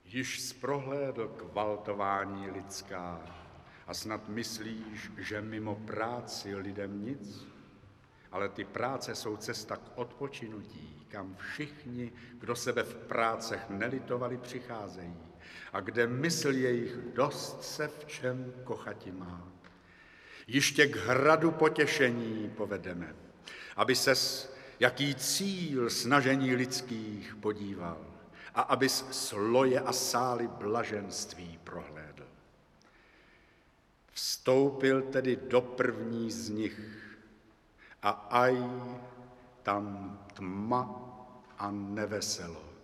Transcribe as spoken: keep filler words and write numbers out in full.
Již zprohlédl kvaltování lidská a snad myslíš, že mimo práci lidem nic? Ale ty práce jsou cesta k odpočinutí, kam všichni, kdo sebe v prácech nelitovali, přicházejí a kde mysl jejich dost se v čem kochati má. Již tě k hradu potěšení povedeme, aby ses, jaký cíl snažení lidských podíval a abys sloje a sály blaženství prohlédl. Vstoupil tedy do první z nich a aj tam tma a neveselo.